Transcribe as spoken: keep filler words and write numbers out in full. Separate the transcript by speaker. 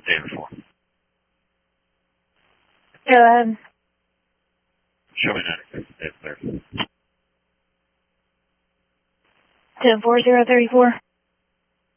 Speaker 1: the day before.
Speaker 2: Go ahead.
Speaker 1: Show me ninety-six, day clear.
Speaker 2: ten four zero thirty-four.